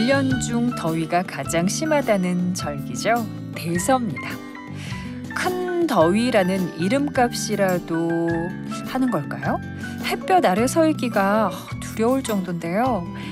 1년 중 더위가 가장 심하다는 절기죠. 대서입니다. 큰 더위라는 이름값이라도 하는 걸까요? 햇볕 아래 서 있기가 두려울 정도인데요.